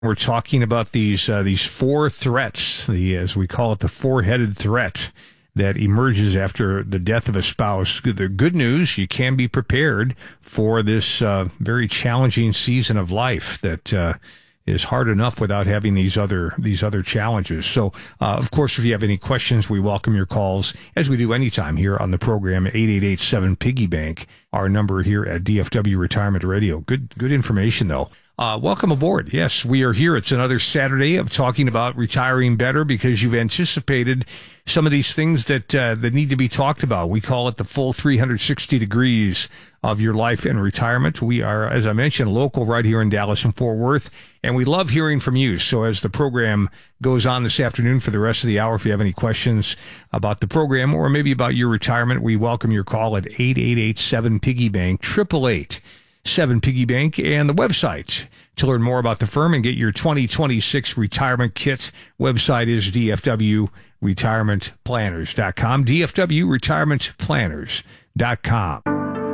We're talking about these four threats, as we call it, the four-headed threat that emerges after the death of a spouse. The good news, you can be prepared for this very challenging season of life that is hard enough without having these other challenges. So, of course, if you have any questions, we welcome your calls, as we do anytime here on the program, 888-7-PIGGY-BANK, our number here at DFW Retirement Radio. Good information, though. Welcome aboard. Yes, we are here. It's another Saturday of talking about retiring better, because you've anticipated some of these things that need to be talked about. We call it the full 360 degrees of your life in retirement. We are, as I mentioned, local right here in Dallas and Fort Worth, and we love hearing from you. So as the program goes on this afternoon for the rest of the hour, if you have any questions about the program or maybe about your retirement, we welcome your call at 888-7-PIGGY-BANK, 888-7-PIGGY-BANK, and the website to learn more about the firm and get your 2026 retirement kit. Website is dfwretirementplanners.com, dfwretirementplanners.com.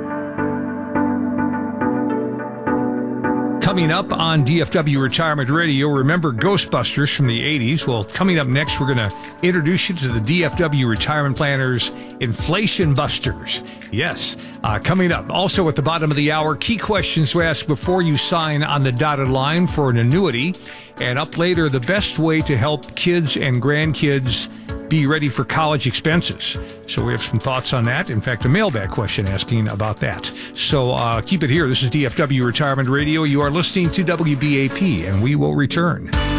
Coming up on DFW Retirement Radio, remember Ghostbusters from the 80s? Well, coming up next, we're going to introduce you to the DFW Retirement Planners Inflation Busters. Yes, coming up. Also at the bottom of the hour, key questions to ask before you sign on the dotted line for an annuity. And up later, the best way to help kids and grandkids be ready for college expenses. So we have some thoughts on that. In fact, a mailbag question asking about that. So keep it here. This is DFW Retirement Radio. You are listening to WBAP, and we will return.